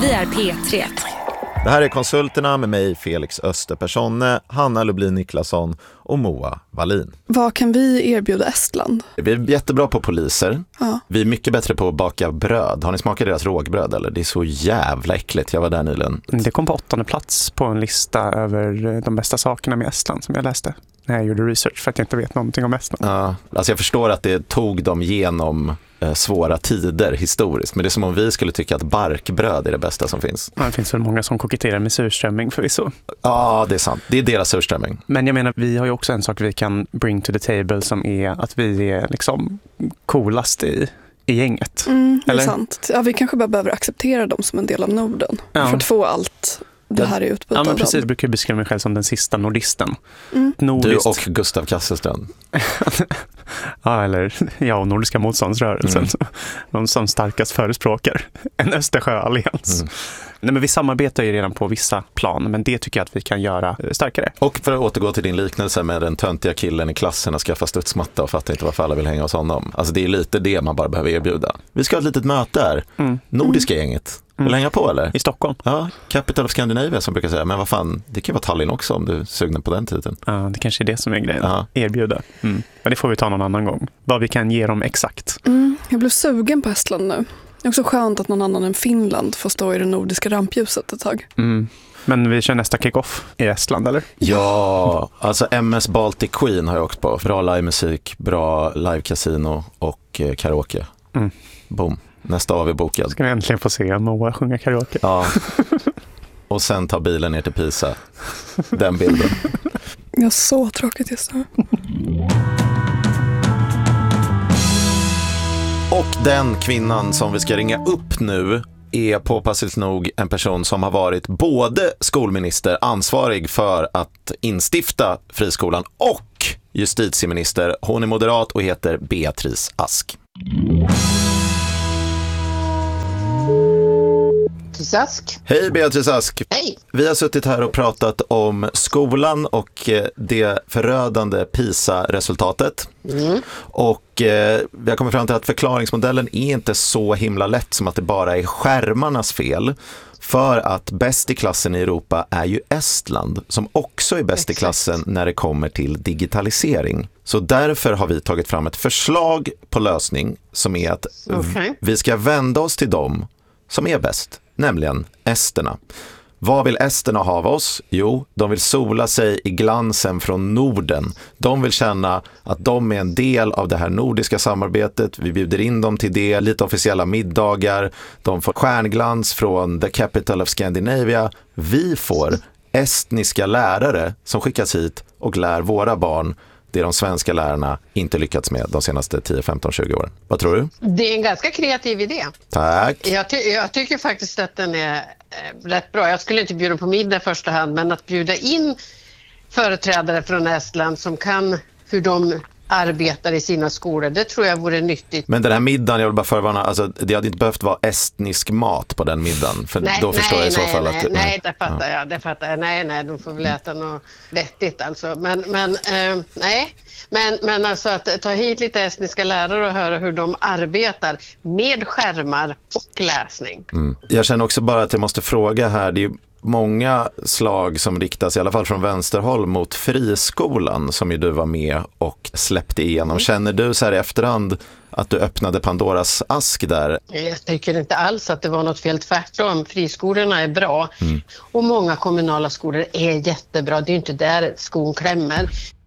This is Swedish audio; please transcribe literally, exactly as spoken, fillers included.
Vi är P tre. Det här är Konsulterna med mig, Felix Österpersonne, Hanna Lublin Niklasson och Moa Wallin. Vad kan vi erbjuda Estland? Vi är jättebra på poliser. Ja. Vi är mycket bättre på att baka bröd. Har ni smakat deras rågbröd eller? Det är så jävla äckligt. Jag var där nyligen. Det kom på åttonde plats på en lista över de bästa sakerna med Estland som jag läste när jag gjorde research för att jag inte vet någonting om Estland. Ja, alltså jag förstår att det tog dem genom eh, svåra tider historiskt. Men det är som om vi skulle tycka att barkbröd är det bästa som finns. Ja, det finns väl många som koketterar med surströmming förvisso. Ja, det är sant. Det är deras surströmming. Men jag menar, vi har ju också en sak vi kan bring to the table som är att vi är liksom coolast i, i gänget. Mm, det är Eller? sant. Ja, vi kanske bara behöver acceptera dem som en del av Norden. Ja. För att få allt det här i utbyte. Ja, men av precis. dem. Jag brukar beskriva mig själv som den sista nordisten. Mm. Du Nordist. och Gustav Kasselström. Ja, eller ja, och Nordiska motståndsrörelsen. Mm. De som starkast förespråkar en Östersjöallians. Mm. Nej, men vi samarbetar ju redan på vissa plan, men det tycker jag att vi kan göra starkare. Och för att återgå till din liknelse med den töntiga killen i klassen och skaffa studsmatta och fatta inte varför alla vill hänga hos honom. Alltså det är lite det man bara behöver erbjuda. Vi ska ha ett litet möte här. Mm. Nordiska gänget. Vill Mm. hänga på eller? I Stockholm. Ja, Capital of Scandinavia som brukar säga. Men vad fan, det kan vara Tallinn också om du är sugen på den tiden. Ja, det kanske är det som är grejen. Ja. Erbjuda. Mm. Men det får vi ta någon annan gång. Vad vi kan ge dem exakt. Mm, jag blev sugen på Estland nu. Det är också skönt att någon annan än Finland får stå i det nordiska rampljuset ett tag. Mm. Men vi kör nästa kick-off i Estland, eller? Ja, alltså M S Baltic Queen har jag åkt på. Bra livemusik, bra live-casino och eh, karaoke. Mm. Boom. Nästa av är bokad. Ska vi äntligen få se Moa sjunga karaoke? Ja. Och sen ta bilen ner till Pisa. Den bilden. Jag har så tråkigt just nu. Och den kvinnan som vi ska ringa upp nu är påpassligt nog en person som har varit både skolminister, ansvarig för att instifta friskolan, och justitieminister. Hon är moderat och heter Beatrice Ask. Beatrice Ask. Hej Beatrice Ask. Hej. Vi har suttit här och pratat om skolan och det förödande PISA-resultatet. Mm. Och eh, vi har kommit fram till att förklaringsmodellen är inte så himla lätt som att det bara är skärmarnas fel. För att bäst i klassen i Europa är ju Estland, som också är bäst i klassen när det kommer till digitalisering. Så därför har vi tagit fram ett förslag på lösning som är att Okay. vi ska vända oss till dem som är bäst, nämligen esterna. Vad vill esterna ha av oss? Jo, de vill sola sig i glansen från Norden. De vill känna att de är en del av det här nordiska samarbetet. Vi bjuder in dem till det, lite officiella middagar. De får stjärnglans från the capital of Scandinavia. Vi får estniska lärare som skickas hit och lär våra barn det de svenska lärarna inte lyckats med de senaste tio, femton, tjugo åren. Vad tror du? Det är en ganska kreativ idé. Tack. Jag, ty- jag tycker faktiskt att den är eh, rätt bra. Jag skulle inte bjuda på middag i första hand, men att bjuda in företrädare från Estland som kan hur de arbetar i sina skolor, det tror jag vore nyttigt. Men den här middagen, jag vill bara förvarna, alltså, det hade inte behövt vara estnisk mat på den middagen. För Nej, då förstår nej, jag i så nej, fall nej, att... nej, det fattar jag, det fattar jag. Nej, nej, de får väl äta något vettigt alltså. Men, men eh, nej, men, men alltså att ta hit lite estniska lärare och höra hur de arbetar med skärmar och läsning. Mm. Jag känner också bara att jag måste fråga här, det är ju många slag som riktas, i alla fall från vänsterhåll, mot friskolan som ju du var med och släppte igenom. Känner du så här i efterhand att du öppnade Pandoras ask där? Jag tycker inte alls att det var något fel, tvärtom. Friskolorna är bra, mm. och många kommunala skolor är jättebra. Det är ju inte där skon klämmer.